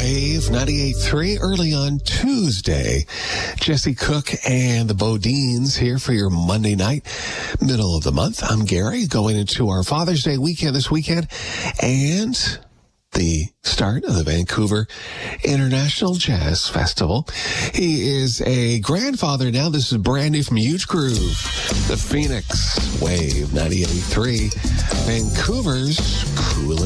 Wave 98.3 early on Tuesday. Jesse Cook and the Bodines here for your Monday night, middle of the month. I'm Gary, going into our Father's Day weekend this weekend and the start of the Vancouver International Jazz Festival. He is a grandfather now. This is brand new from Huge Groove, the Phoenix Wave 98.3, Vancouver's coolest